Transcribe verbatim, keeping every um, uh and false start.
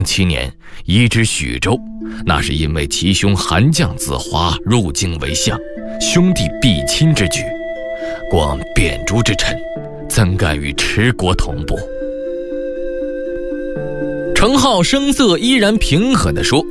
七年移至徐州，那是因为其兄韩将子华入京为相，兄弟必亲之举。光贬诛之臣，怎敢与持国同步？程颢声色依然平和地说：